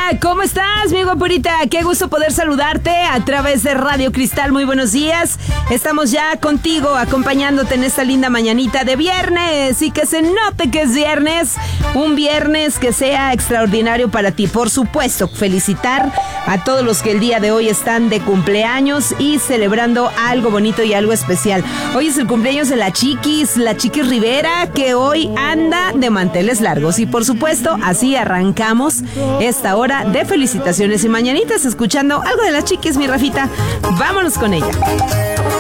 ¿cómo estás, mi guapurita? Qué gusto poder saludarte a través de Radio Cristal. Muy buenos días. Estamos ya contigo, acompañándote en esta linda mañanita de viernes y que se note que es viernes. Un viernes que sea extraordinario para ti. Por supuesto, felicitar a todos los que el día de hoy están de cumpleaños y celebrando algo bonito y algo especial. Hoy es el cumpleaños de la Chiquis Rivera, que hoy anda de manteles largos. Y por supuesto, así arrancamos esta hora de felicitaciones y mañanitas escuchando algo de la Chiquis, mi Rafita. Vámonos con ella.